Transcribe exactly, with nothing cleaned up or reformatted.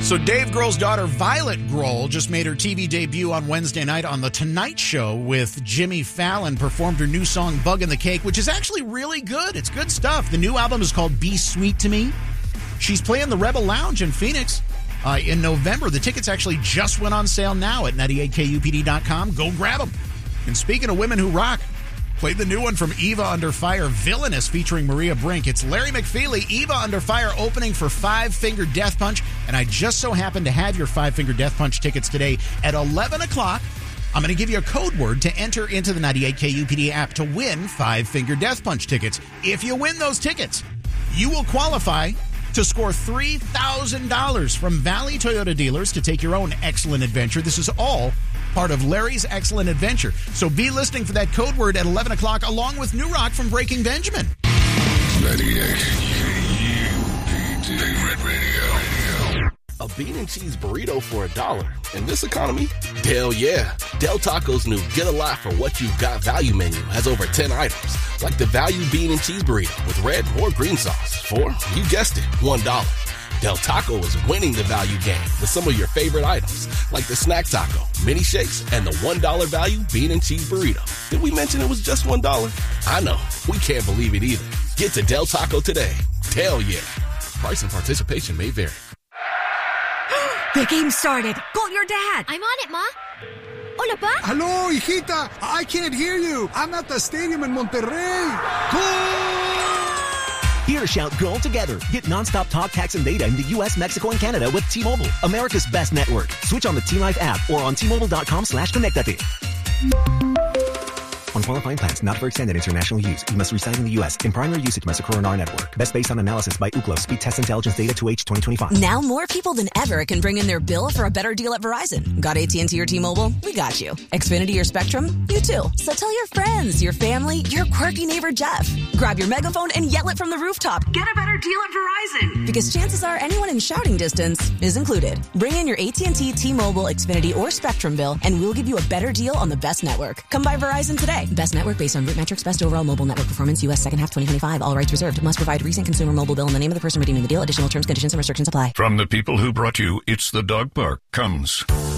So Dave Grohl's daughter, Violet Grohl, just made her T V debut on Wednesday night on The Tonight Show with Jimmy Fallon, performed her new song, Bug in the Cake, which is actually really good. It's good stuff. The new album is called Be Sweet to Me. She's playing the Rebel Lounge in Phoenix uh, in November. The tickets actually just went on sale now at ninety-eight K U P D dot com. Go grab them. And speaking of women who rock, play the new one from Eva Under Fire, Villainous, featuring Maria Brink. It's Larry McFeely, Eva Under Fire, opening for Five Finger Death Punch. And I just so happen to have your Five Finger Death Punch tickets today at eleven o'clock. I'm going to give you a code word to enter into the ninety-eight K U P D app to win Five Finger Death Punch tickets. If you win those tickets, you will qualify to score three thousand dollars from Valley Toyota dealers to take your own excellent adventure. This is all part of Larry's Excellent Adventure. So be listening for that code word at eleven o'clock, along with New Rock from Breaking Benjamin. ninety-eight K U P D Red Radio. A bean and cheese burrito for a dollar. In this economy? Hell yeah. Del Taco's new Get a Lot for What You've Got value menu has over ten items, like the value bean and cheese burrito with red or green sauce for, you guessed it, one dollar. Del Taco is winning the value game with some of your favorite items, like the snack taco, mini shakes, and the one dollar value bean and cheese burrito. Did we mention it was just one dollar? I know. We can't believe it either. Get to Del Taco today. Hell yeah. Price and participation may vary. The game started. Call your dad. I'm on it, Ma. Hola, Pa. Hello, hijita. I can't hear you. I'm at the stadium in Monterrey. Goal! Here, shout goal together. Get nonstop talk, text, and data in the U S, Mexico, and Canada with T-Mobile, America's best network. Switch on the T-Life app or on T-Mobile.com slash connectate. On qualifying plans, not for extended international use. You must reside in the U S. In primary usage must occur on our network. Best based on analysis by Ookla. Speed test intelligence data to H twenty twenty-five. Now more people than ever can bring in their bill for a better deal at Verizon. Got A T and T or T-Mobile? We got you. Xfinity or Spectrum? You too. So tell your friends, your family, your quirky neighbor Jeff. Grab your megaphone and yell it from the rooftop. Get a better deal at Verizon. Because chances are anyone in shouting distance is included. Bring in your A T and T, T-Mobile, Xfinity, or Spectrum bill, and we'll give you a better deal on the best network. Come by Verizon today. Best network based on root metrics, best overall mobile network performance, U S second half twenty twenty-five. All rights reserved. Must provide recent consumer mobile bill in the name of the person redeeming the deal. Additional terms, conditions, and restrictions apply. From the people who brought you It's the Dog Park comes